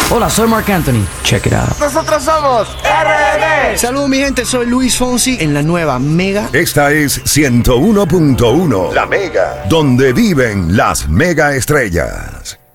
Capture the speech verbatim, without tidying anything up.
Hola, soy Marc Anthony. Check it out. Nosotros somos R D. Saludos mi gente, soy Luis Fonsi en la nueva Mega. Esta es ciento uno punto uno, La Mega, donde viven las mega estrellas.